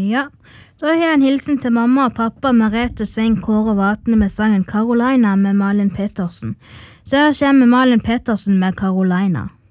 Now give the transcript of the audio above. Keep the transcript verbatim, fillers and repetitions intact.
Ja, da har jeg en hilsen til mamma og pappa, Merete Svein Kåre Vatne med sangen Carolina med Malin Pettersen. Så her kommer Malin Pettersen med Carolina.